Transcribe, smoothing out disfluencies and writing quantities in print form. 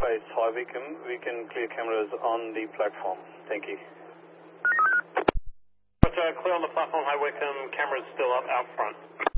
it's Hi Wickham. We can clear cameras on the platform. Thank you. Clear on the platform, Hi Wickham. Cameras still up out front.